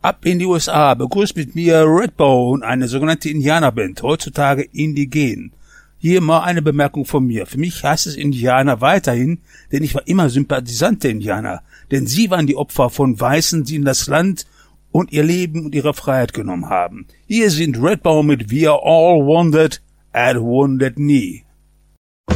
Ab in die USA, begrüßt mit mir Redbone, eine sogenannte Indianerband, heutzutage indigen. Hier mal eine Bemerkung von mir. Für mich heißt es Indianer weiterhin, denn ich war immer Sympathisant der Indianer. Denn sie waren die Opfer von Weißen, die in das Land und ihr Leben und ihre Freiheit genommen haben. Hier sind Redbone mit We Are All Wounded at Wounded Knee.